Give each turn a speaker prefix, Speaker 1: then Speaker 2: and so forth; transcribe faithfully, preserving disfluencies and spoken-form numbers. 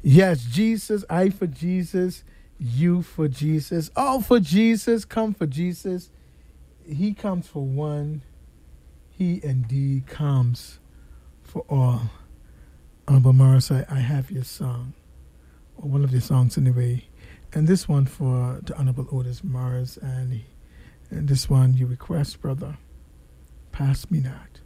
Speaker 1: Yes, Jesus, I for Jesus, you for Jesus, all for Jesus, come for Jesus. He comes for one, he indeed comes for all. Honorable Morris, I, I have your song, or one of your songs anyway, and this one for the Honorable Otis Morris, and, and this one you request, brother, Pass Me Not.